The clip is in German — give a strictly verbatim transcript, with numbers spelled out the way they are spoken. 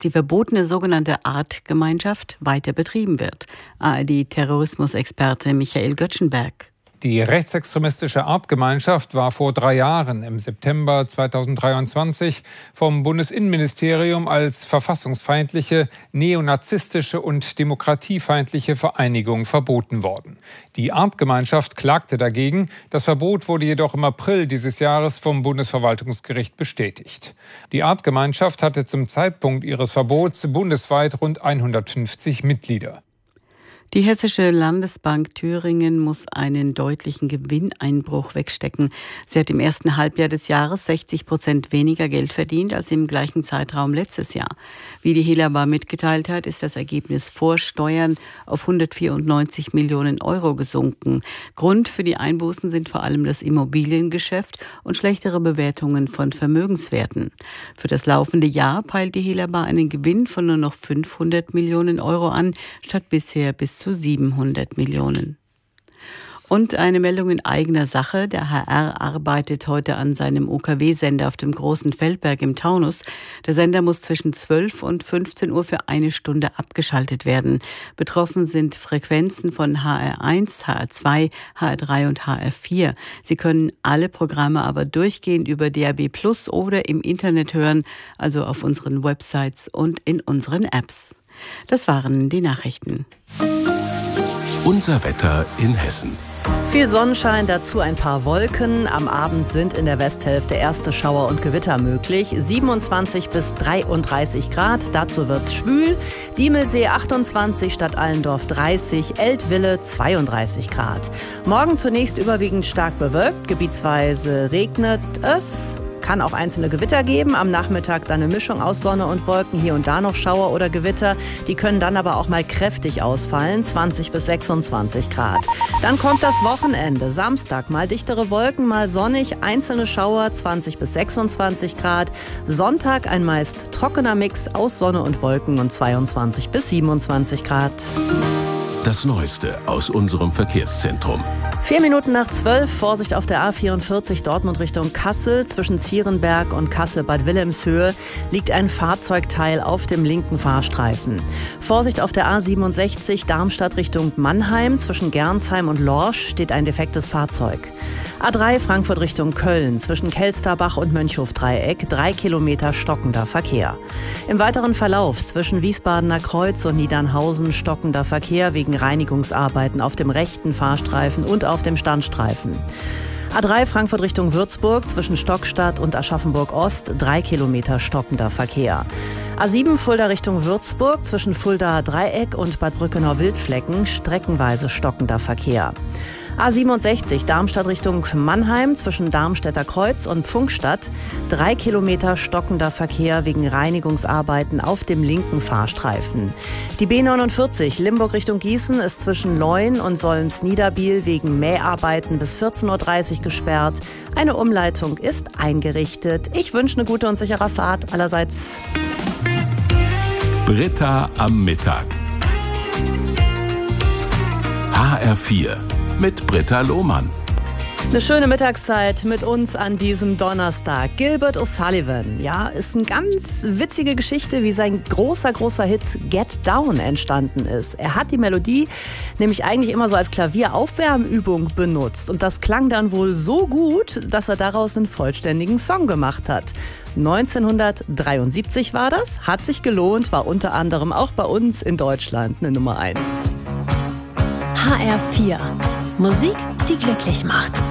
die verbotene sogenannte Artgemeinschaft weiter betrieben wird. A R D-Terrorismusexperte Michael Göttschenberg. Die rechtsextremistische Artgemeinschaft war vor drei Jahren, im September zweitausenddreiundzwanzig, vom Bundesinnenministerium als verfassungsfeindliche, neonazistische und demokratiefeindliche Vereinigung verboten worden. Die Artgemeinschaft klagte dagegen. Das Verbot wurde jedoch im April dieses Jahres vom Bundesverwaltungsgericht bestätigt. Die Artgemeinschaft hatte zum Zeitpunkt ihres Verbots bundesweit rund hundertfünfzig Mitglieder. Die Hessische Landesbank Thüringen muss einen deutlichen Gewinneinbruch wegstecken. Sie hat im ersten Halbjahr des Jahres sechzig Prozent weniger Geld verdient als im gleichen Zeitraum letztes Jahr. Wie die Helaba mitgeteilt hat, ist das Ergebnis vor Steuern auf hundertvierundneunzig Millionen Euro gesunken. Grund für die Einbußen sind vor allem das Immobiliengeschäft und schlechtere Bewertungen von Vermögenswerten. Für das laufende Jahr peilt die Helaba einen Gewinn von nur noch fünfhundert Millionen Euro an, statt bisher bis zu siebenhundert Millionen. Und eine Meldung in eigener Sache. Der H R arbeitet heute an seinem O K W-Sender auf dem Großen Feldberg im Taunus. Der Sender muss zwischen zwölf und fünfzehn Uhr für eine Stunde abgeschaltet werden. Betroffen sind Frequenzen von H R eins, H R zwei, H R drei und H R vier. Sie können alle Programme aber durchgehend über D A B Plus oder im Internet hören, also auf unseren Websites und in unseren Apps. Das waren die Nachrichten. Unser Wetter in Hessen. Viel Sonnenschein, dazu ein paar Wolken. Am Abend sind in der Westhälfte erste Schauer und Gewitter möglich. siebenundzwanzig bis dreiunddreißig Grad, dazu wird's schwül. Diemelsee achtundzwanzig, Stadt Allendorf dreißig, Eltville zweiunddreißig Grad. Morgen zunächst überwiegend stark bewölkt, gebietsweise regnet es. Kann auch einzelne Gewitter geben. Am Nachmittag dann eine Mischung aus Sonne und Wolken, hier und da noch Schauer oder Gewitter. Die können dann aber auch mal kräftig ausfallen, zwanzig bis sechsundzwanzig Grad. Dann kommt das Wochenende. Samstag mal dichtere Wolken, mal sonnig, einzelne Schauer, zwanzig bis sechsundzwanzig Grad. Sonntag ein meist trockener Mix aus Sonne und Wolken und zweiundzwanzig bis siebenundzwanzig Grad. Das Neueste aus unserem Verkehrszentrum. Vier Minuten nach zwölf, Vorsicht auf der A vierundvierzig Dortmund Richtung Kassel. Zwischen Zierenberg und Kassel-Bad Wilhelmshöhe liegt ein Fahrzeugteil auf dem linken Fahrstreifen. Vorsicht auf der A siebenundsechzig Darmstadt Richtung Mannheim. Zwischen Gernsheim und Lorsch steht ein defektes Fahrzeug. A drei Frankfurt Richtung Köln. Zwischen Kelsterbach und Mönchhof-Dreieck drei Kilometer stockender Verkehr. Im weiteren Verlauf zwischen Wiesbadener Kreuz und Niedernhausen stockender Verkehr wegen Reinigungsarbeiten auf dem rechten Fahrstreifen und auf dem Standstreifen. A drei Frankfurt Richtung Würzburg zwischen Stockstadt und Aschaffenburg Ost drei Kilometer stockender Verkehr. A sieben Fulda Richtung Würzburg zwischen Fuldaer Dreieck und Bad Brückenau-Wildflecken streckenweise stockender Verkehr. A siebenundsechzig Darmstadt Richtung Mannheim zwischen Darmstädter Kreuz und Pfungstadt drei Kilometer stockender Verkehr wegen Reinigungsarbeiten auf dem linken Fahrstreifen. Die B neunundvierzig Limburg Richtung Gießen ist zwischen Leun und Solms-Niederbiel wegen Mäharbeiten bis vierzehn Uhr dreißig gesperrt. Eine Umleitung ist eingerichtet. Ich wünsche eine gute und sichere Fahrt allerseits. Britta am Mittag. H R vier mit Britta Lohmann. Eine schöne Mittagszeit mit uns an diesem Donnerstag. Gilbert O'Sullivan, ja, ist eine ganz witzige Geschichte, wie sein großer, großer Hit Get Down entstanden ist. Er hat die Melodie nämlich eigentlich immer so als Klavieraufwärmübung benutzt. Und das klang dann wohl so gut, dass er daraus einen vollständigen Song gemacht hat. neunzehnhundertdreiundsiebzig war das, hat sich gelohnt, war unter anderem auch bei uns in Deutschland eine Nummer eins. H R vier. Musik, die glücklich macht.